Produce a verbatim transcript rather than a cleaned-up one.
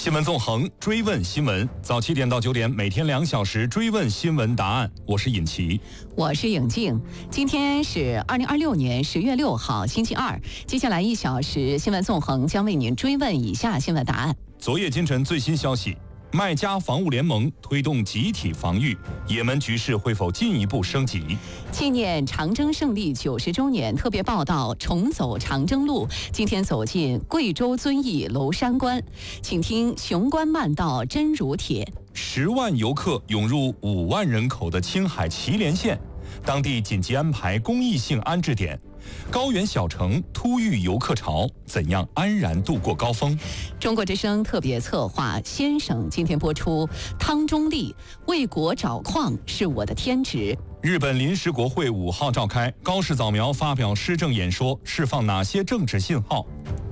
新闻纵横，追问新闻，早七点到九点，每天两小时追问新闻答案。我是尹奇， 我是颖静。今天是二零二六年十月六号，星期二。接下来一小时，新闻纵横将为您追问以下新闻答案。 昨夜今晨最新消息。麦加防务联盟推动集体防御，也门局势会否进一步升级？ 纪念长征胜利九十周年特别报道，重走长征路。今天走进贵州遵义娄山关，请听雄关漫道真如帖。 十万游客涌入五万人口的青海祁连县，当地紧急安排公益性安置点。高原小城突遇游客潮，怎样安然度过高峰？ 中国之声特别策划先生今天播出。汤中立，为国找矿是我的天职。 日本临时国会五号召开，高市早苗发表施政演说，释放哪些政治信号？